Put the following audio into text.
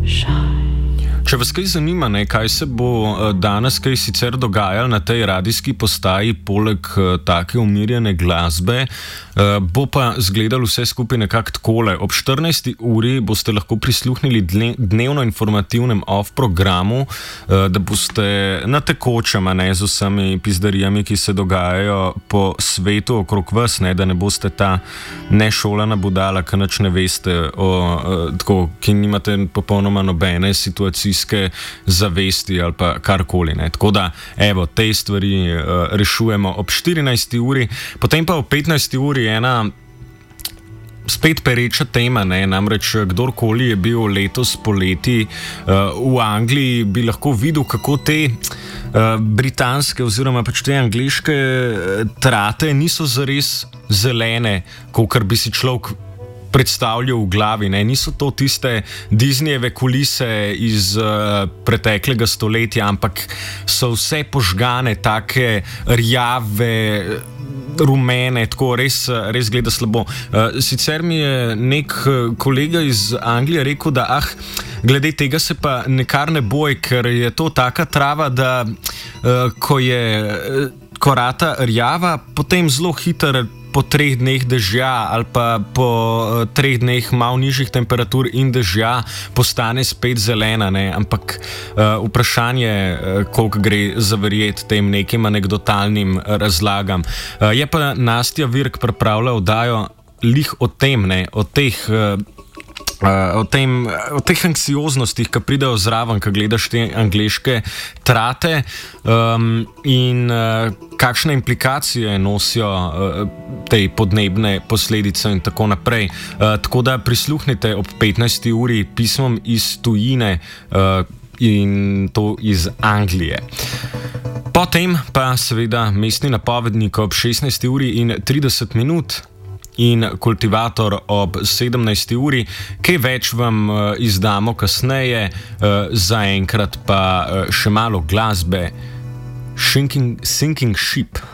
Če vas kaj zanima, kaj se bo danes kaj sicer dogajalo na tej radijski postaji, poleg take umirjene glasbe, bo pa izgledalo vse skupaj nekako takole. Ob 14. uri boste lahko prisluhnili dnevno informativnem off-programu, da boste na tekočem, z vsemi pizdarijami, ki se dogajajo po svetu okrog vas, da ne boste ta nešolana budala, ki nič ne veste, ki nimate popolnoma nobene situacije zavesti ali pa karkoli. Tako da, evo, te stvari rešujemo ob 14. uri, potem pa ob 15. uri ena spet pereča tema, namreč kdorkoli je bil letos poleti v Angliji, bi lahko videl, kako te britanske oziroma pač te angleške trate niso zares zelene, kakor bi si človek predstavljal v glavi. Niso to tiste Disneyjeve kulise iz preteklega stoletja, ampak so vse požgane, take rjave, rumene, tako res gleda slabo. Sicer mi je nek kolega iz Anglije rekel, da glede tega se pa nekar ne boj, ker je to taka trava, da ko rata rjava, potem zelo hitro po 3 dneh dežja ali pa po 3 dneh malo nižjih temperatur in dežja postane spet zelena, ampak vprašanje, koliko gre zaverjeti tem nekim anekdotalnim razlagam. Je pa Nastja Virk pripravila oddajo lih o tem, o teh anksioznostih, ki pridejo zraven, ko gledaš te angleške trate in kakšne implikacije nosijo te podnebne posledice in tako naprej. Tako da prisluhnite ob 15. uri pismom iz tujine in to iz Anglije. Potem pa seveda mestni napovednik ob 16. uri in 30 minut in kultivator ob 17. uri. Kaj več vam izdamo kasneje, zaenkrat pa še malo glasbe. Sinking Ship.